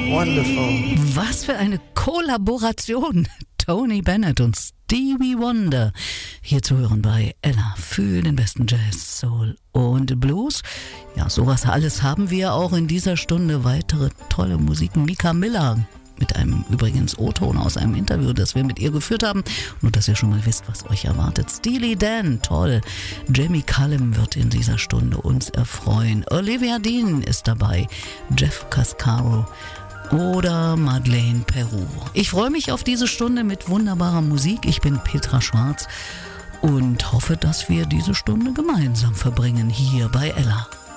Wonderful. Was für eine Kollaboration. Tony Bennett und Stevie Wonder. Hier zu hören bei Ella für den besten Jazz, Soul und Blues. Ja, sowas alles haben wir auch in dieser Stunde. Weitere tolle Musik. Mika Miller mit einem übrigens O-Ton aus einem Interview, das wir mit ihr geführt haben. Nur, dass ihr schon mal wisst, was euch erwartet. Steely Dan, toll. Jamie Cullum wird in dieser Stunde uns erfreuen. Olivia Dean ist dabei. Jeff Cascaro oder Madeleine Peru. Ich freue mich auf diese Stunde mit wunderbarer Musik. Ich bin Petra Schwarz und hoffe, dass wir diese Stunde gemeinsam verbringen hier bei Ella.